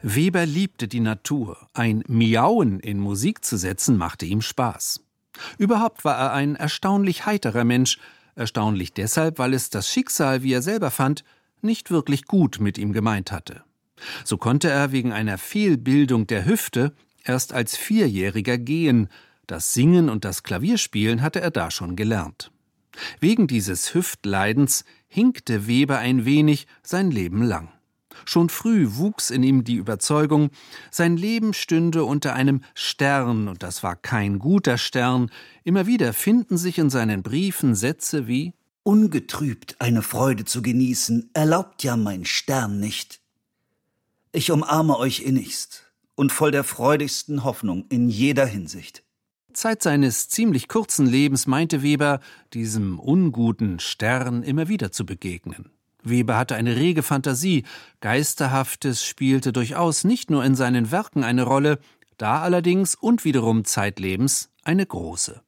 Weber liebte die Natur. Ein Miauen in Musik zu setzen, machte ihm Spaß. Überhaupt war er ein erstaunlich heiterer Mensch. Erstaunlich deshalb, weil es das Schicksal, wie er selber fand, nicht wirklich gut mit ihm gemeint hatte. So konnte er wegen einer Fehlbildung der Hüfte erst als 4-Jähriger gehen. Das Singen und das Klavierspielen hatte er da schon gelernt. Wegen dieses Hüftleidens hinkte Weber ein wenig sein Leben lang. Schon früh wuchs in ihm die Überzeugung, sein Leben stünde unter einem Stern, und das war kein guter Stern. Immer wieder finden sich in seinen Briefen Sätze wie: »Ungetrübt eine Freude zu genießen, erlaubt ja mein Stern nicht. Ich umarme euch innigst und voll der freudigsten Hoffnung in jeder Hinsicht.« Zeit seines ziemlich kurzen Lebens meinte Weber, diesem unguten Stern immer wieder zu begegnen. Weber hatte eine rege Fantasie, Geisterhaftes spielte durchaus nicht nur in seinen Werken eine Rolle, da allerdings und wiederum zeitlebens eine große.